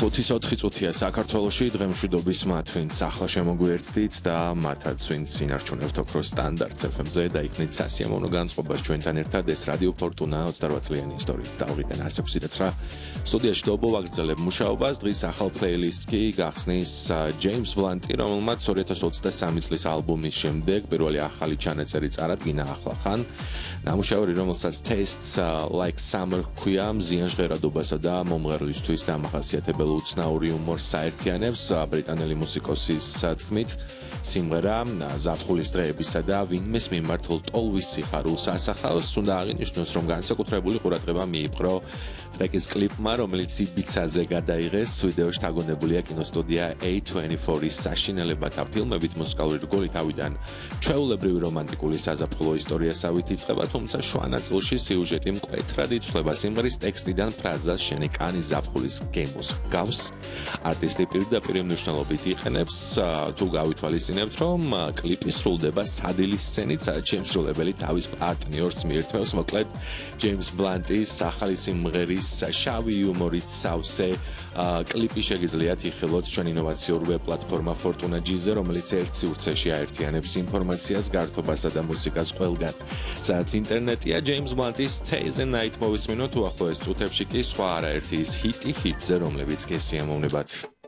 5-4 წუთია საქართველოში დღემშვიდობის მათვინც ახლა შემოგვიერთდით და მათაც ვინც ინარჩუნებთ ოქროს სტანდარტს FM-ზე და იქნით სასიამოვნო განწყობას ჩვენთან ერთად ეს რადიო ფორტუნა 28 წლიანი ისტორიით დავყიდენ ასეფსი რა სტუდიაში დობო ვაგრძელებ მუშაობას დღის ახალ პლეილისტს კი გახსნის ჯეიმს ბლანტი რომელმაც 2023 წლის ალბომის შემდეგ პირველი ახალი ჩანაწერი წარადგინა ახლახან ნამუშევარი რომელსაც Tastes Like Summer ქვია მზიან ჟღერადობასა და მომღერლისთვის დამახასიათებელ უცნაური იუმორს საერთიანებს ბრიტანელი მუსიკოსის თქმით სიმღერა ზაფხულის დღეებისა და ვინმეს მიმართულ ტოლვის სიხარულს ასახავს უნდა აღინიშნოს რომ განსაკუთრებული ყურადღება მიიპყრო ტრეკის კლიპმა რომელიც იბიცაზე გადაიღეს ვიდეოში დაგონებულია კინოსტუდია A24-ის საშინელებათა ფილმებით მუსიკალური რგოლი თავიდან ჩვეულებრივი რომანტიკული საზაფხულო ისტორიასავით იწყება თუმცა შუა ნაწილში სიუჟეტი მკვეთრად იცვლება სიმღერის ტექსტიდან ფრაზას შენი კანი ზაფხულის გემოს გავს არტისტი პირდაპირ მნიშვნელობით იყენებს თუ გავითვალისწინებთ რომ კლიპი სრულდება სადილის სცენით შემსრულებელი თავის პარტნიორს მიირთმევს მოკლედ ჯეიმს ბლანტის ახალი სიმღერის შავი იუმორით სავსე კლიპი შეგიძლიათ იხილოთ ჩვენ ინოვაციურ ვებ პლატფორმა Fortuna G-ზე რომელიც ერთ სივრცეში აერთიანებს ინფორმაციას გართობასა და მუსიკას ყველგან სადაც ინტერნეტია ჯეიმს ბლანტის Stay the Night მოვისმინოთ უახლოეს წუთებში კი სხვა არაერთი ის ჰიტზე რომლებიც გესიამოვნებათ